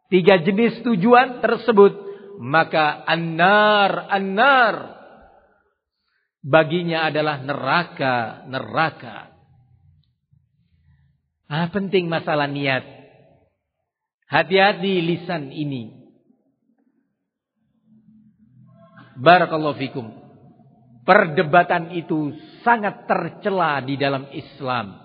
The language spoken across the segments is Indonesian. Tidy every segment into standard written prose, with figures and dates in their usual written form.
tiga jenis tujuan tersebut, maka an-nar baginya adalah neraka. Penting masalah niat. Hati-hati lisan ini. Barakallahu fikum. Perdebatan itu sangat tercela di dalam Islam.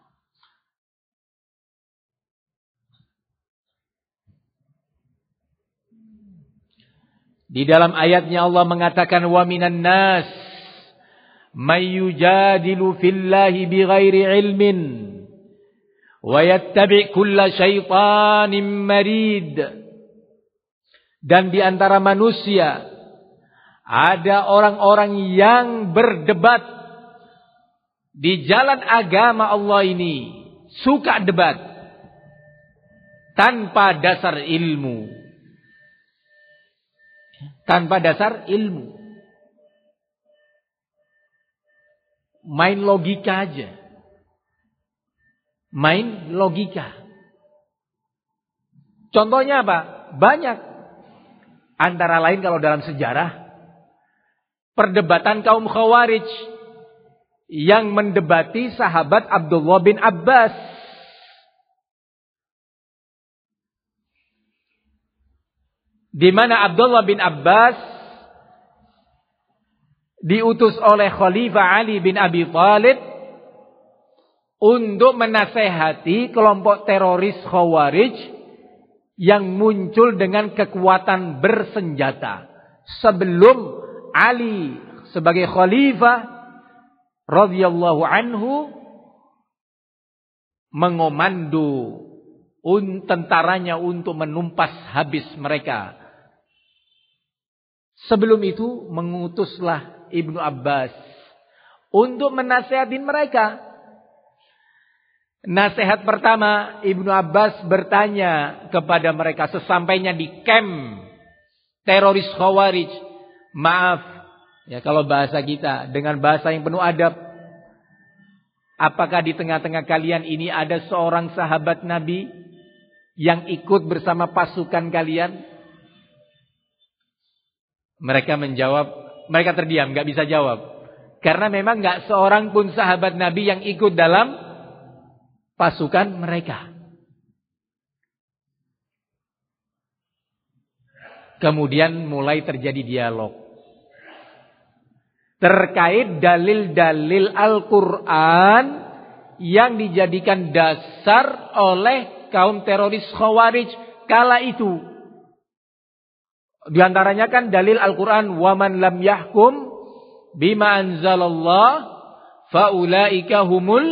Di dalam ayatnya Allah mengatakan wa minan nas may yujadilu fillahi bighairi ilmin wa yattabi' kulla syaitanin marid. Dan di antara manusia ada orang-orang yang berdebat di jalan agama Allah ini, suka debat tanpa dasar ilmu. Tanpa dasar ilmu. Main logika aja. Main logika. Contohnya apa? Banyak. Antara lain kalau dalam sejarah, perdebatan kaum Khawarij yang mendebati sahabat Abdullah bin Abbas. Di mana Abdullah bin Abbas diutus oleh Khalifah Ali bin Abi Thalib untuk menasehati kelompok teroris Khawarij yang muncul dengan kekuatan bersenjata. Sebelum Ali sebagai Khalifah radhiyallahu anhu mengomando tentaranya untuk menumpas habis mereka. Sebelum itu mengutuslah Ibnu Abbas untuk menasihati mereka. Nasihat pertama, Ibnu Abbas bertanya kepada mereka sesampainya di camp teroris Khawarij. Maaf, ya kalau bahasa kita dengan bahasa yang penuh adab. Apakah di tengah-tengah kalian ini ada seorang sahabat Nabi yang ikut bersama pasukan kalian? Mereka menjawab, mereka terdiam, gak bisa jawab. Karena memang gak seorang pun sahabat Nabi yang ikut dalam pasukan mereka. Kemudian mulai terjadi dialog terkait dalil-dalil Al-Quran yang dijadikan dasar oleh kaum teroris Khawarij kala itu. Di antaranya kan dalil Al-Quran, "Waman lam yahkum bima anzalallah faulaika humul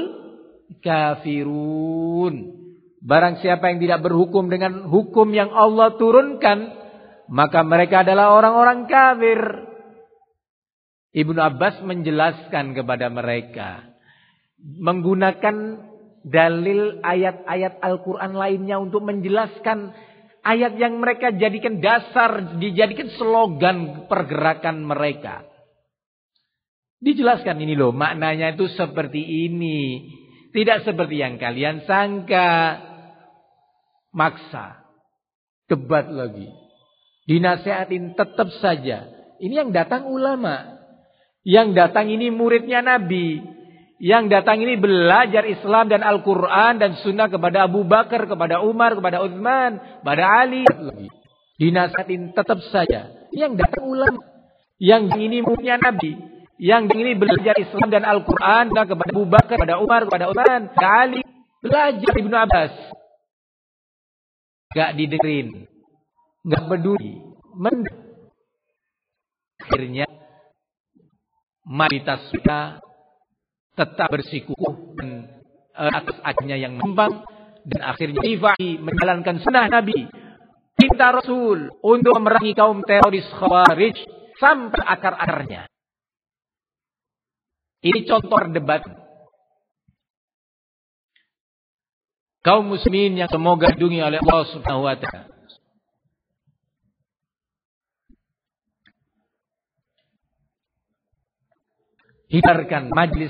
kafirun." Barang siapa yang tidak berhukum dengan hukum yang Allah turunkan, maka mereka adalah orang-orang kafir. Ibnu Abbas menjelaskan kepada mereka menggunakan dalil ayat-ayat Al-Quran lainnya untuk menjelaskan ayat yang mereka jadikan dasar, dijadikan slogan pergerakan mereka. Dijelaskan ini loh, maknanya itu seperti ini. Tidak seperti yang kalian sangka. Maksa. Debat lagi. Dinasihatin tetap saja. Ini yang datang ulama. Yang datang ini muridnya Nabi. Yang datang ini belajar Islam dan Al-Quran dan Sunnah kepada Abu Bakar, kepada Umar, kepada Utsman, kepada Ali. Dinasihatin tetap saja. Yang datang ulama. Yang ini muridnya Nabi. Yang ini belajar Islam dan Al-Quran kepada Abu Bakar, kepada Umar, kepada Utsman, kepada Ali. Belajar Ibnu Abbas. Gak didengerin. Gak peduli. Akhirnya mayoritas kita tetap bersikukuh atas ajarannya yang menyimpang, dan akhirnya Rifai menjalankan sunnah Nabi, cinta Rasul untuk memerangi kaum teroris Khawarij sampai akar-akarnya. Ini contoh debat kaum muslimin yang semoga dilindungi oleh Allah Subhanahu wa taala. Hindarkan majlis